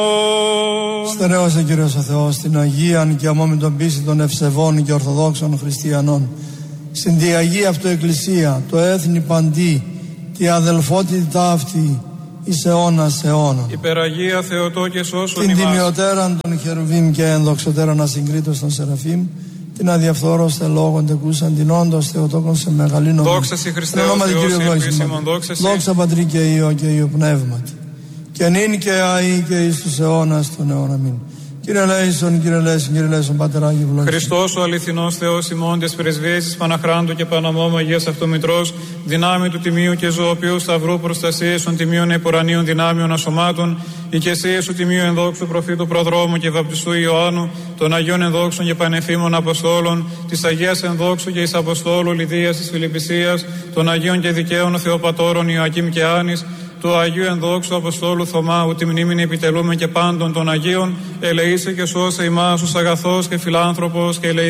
Στερέωσε Κύριος ο Θεός την Αγίαν και αμόμητον πίστη των ευσεβών και ορθοδόξων χριστιανών, στην τη Αγία Αυτοεκκλησία, το έθνη παντί, τη αδελφότητα αυτή, εις αιώνας αιώνων. Υπεραγία Θεοτό και σώσον την ημάς. τιμιωτέραν των χερουβίμ και ενδοξωτέραν ασυγκρίτως των Σεραφείμ, την αδιαφθόρωστε λόγων τεκούσαν, την όντως Θεοτόκον σε μεγαλύνο. Δόξα σοι Χριστέ ο Θεός επίσημον, δόξα σοι. Δόξα Πατρί και Υιό και Υιό Πνεύματι, και νυν και αεί και εις τους αιώνας των αιών. Αμήν. Κύριε Λέησον, Κύριε Λέησον, Κύριε Λέησον, Πάτερ Άγιε Βλόχη. Χριστός ο αληθινός Θεός ημών της πρεσβείας της Παναχράντου και Παναμόμου Αγίας Αυτομητρός, δυνάμει του τιμίου και ζωοποιού σταυρού προστασίας των τιμίων επουρανίων δυνάμεων ασωμάτων, οικεσίες του τιμίου ενδόξου προφήτου προδρόμου και βαπτιστού Ιωάννου, των Αγίων ενδόξων και πανεφήμων Αποστόλων, της Αγίας ενδόξου και εις Αποστόλου Λιδίας της Φιλιππισίας, των Αγίων και δικαίων Θεοπατώρων Ιωακήμ και Άνης, του Αγίου Ενδόξου Αποστόλου Θωμάου, τη μνήμην επιτελούμε και πάντων των Αγίων, ελεήσε και σώσε ημάς ως αγαθός και φιλάνθρωπος και